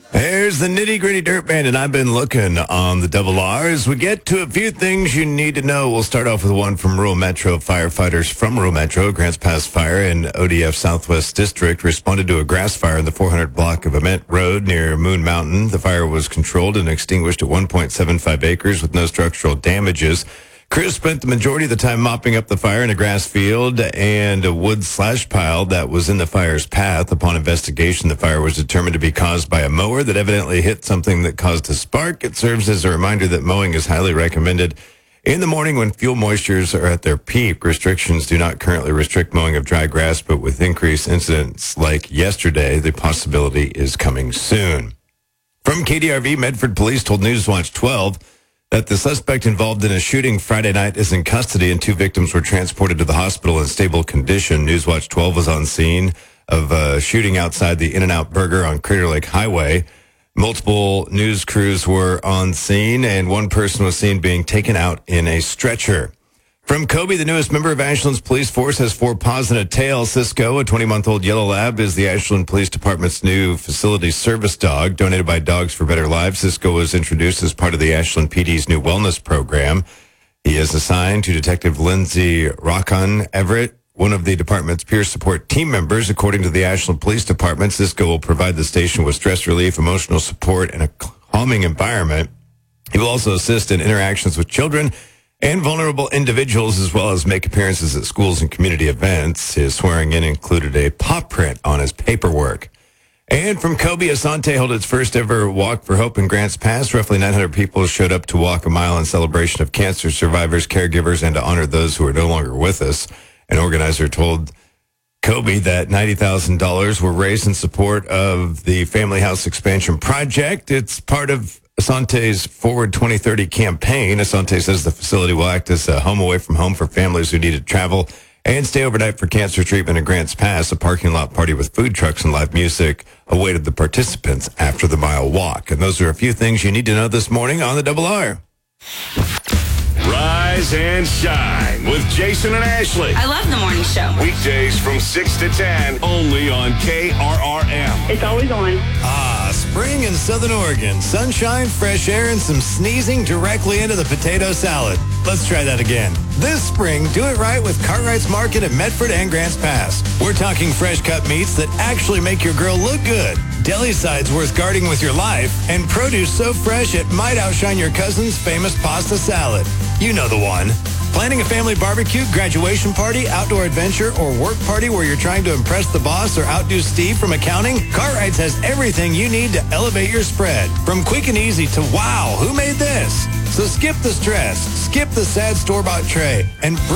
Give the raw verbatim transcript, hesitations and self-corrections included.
There's the nitty-gritty dirt band, and I've been looking on the double R as we get to a few things you need to know. We'll start off with one from Rural Metro. Firefighters from Rural Metro, Grants Pass Fire in O D F Southwest District, responded to a grass fire in the four hundred block of Ament Road near Moon Mountain. The fire was controlled and extinguished at one point seven five acres with no structural damages. Crews spent the majority of the time mopping up the fire in a grass field and a wood slash pile that was in the fire's path. Upon investigation, the fire was determined to be caused by a mower that evidently hit something that caused a spark. It serves as a reminder that mowing is highly recommended in the morning when fuel moistures are at their peak. Restrictions do not currently restrict mowing of dry grass, but with increased incidents like yesterday, the possibility is coming soon. From K D R V, Medford Police told Newswatch twelve that the suspect involved in a shooting Friday night is in custody and two victims were transported to the hospital in stable condition. Newswatch twelve was on scene of a shooting outside the In-N-Out Burger on Crater Lake Highway. Multiple news crews were on scene and one person was seen being taken out in a stretcher. From Kobe, the newest member of Ashland's police force has four paws and a tail. Cisco, a twenty-month-old yellow lab, is the Ashland Police Department's new facility service dog. Donated by Dogs for Better Lives, Cisco was introduced as part of the Ashland P D's new wellness program. He is assigned to Detective Lindsay Rockon Everett, one of the department's peer support team members. According to the Ashland Police Department, Cisco will provide the station with stress relief, emotional support, and a calming environment. He will also assist in interactions with children and vulnerable individuals, as well as make appearances at schools and community events. His swearing-in included a paw print on his paperwork. And from Kobe, Asante held its first ever Walk for Hope in Grants Pass. Roughly nine hundred people showed up to walk a mile in celebration of cancer survivors, caregivers, and to honor those who are no longer with us. An organizer told Kobe that ninety thousand dollars were raised in support of the Family House Expansion Project. It's part of Asante's Forward twenty thirty campaign. Asante says the facility will act as a home away from home for families who need to travel and stay overnight for cancer treatment in Grants Pass. A parking lot party with food trucks and live music awaited the participants after the mile walk. And those are a few things you need to know this morning on the Double R. Rise and shine with Jason and Ashley. I love the morning show. Weekdays from six to ten, only on K R R M. It's always on. Ah, spring in Southern Oregon. Sunshine, fresh air, and some sneezing directly into the potato salad. Let's try that again. This spring, do it right with Cartwright's Market at Medford and Grants Pass. We're talking fresh cut meats that actually make your girl look good. Deli sides worth guarding with your life, and produce so fresh it might outshine your cousin's famous pasta salad. You know the one. Planning a family barbecue, graduation party, outdoor adventure, or work party where you're trying to impress the boss or outdo Steve from accounting? Cartwright's has everything you need to elevate your spread. From quick and easy to wow, who made this? So skip the stress, skip the sad store-bought tray, and